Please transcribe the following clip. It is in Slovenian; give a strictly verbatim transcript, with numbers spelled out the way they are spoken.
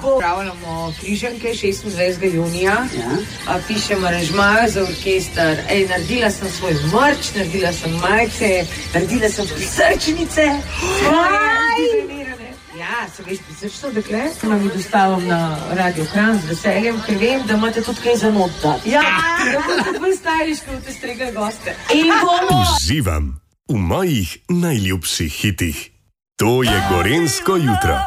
Pravljamo Križanke šestindvajsetega junija, ja. Pišem aranžma za orkester. Ej, naredila sem svoj merch, naredila sem majice, naredila sem prisrčnice. Ja, se veš, prisrčno dekle. Vam jih dostavim na Radio Kranj z veseljem, ker vem, da imate tudi kaj za not dati. Ja, da boste bolj stylish, ko boste stregali goste. In bomo... Uživam v mojih najljubših hitih. To je Gorenjsko jutro.